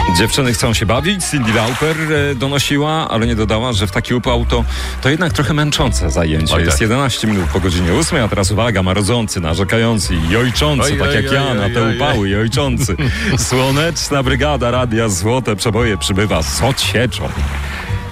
Dziewczyny chcą się bawić. Cyndi Lauper donosiła, ale nie dodała, że w taki upał to jednak trochę męczące zajęcie. Oj, jest tak. 11 minut po godzinie 8, a teraz uwaga, marodzący, narzekający i ojczący, tak jak ja na te upały i ojczący. Słoneczna brygada Radia Złote Przeboje przybywa z odsieczą.